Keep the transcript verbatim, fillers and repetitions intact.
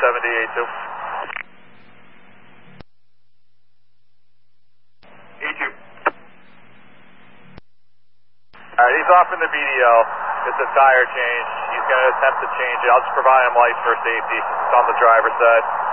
seventy, A two. E two. Alright, he's off in the B D L. It's a tire change. He's going to attempt to change it. I'll just provide him lights for safety. It's on the driver's side.